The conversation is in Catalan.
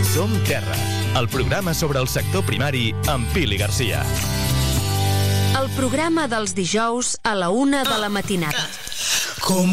Som Terra, el programa sobre el sector primari amb Pili Garcia. El programa dels dijous a la 1 de la matinada.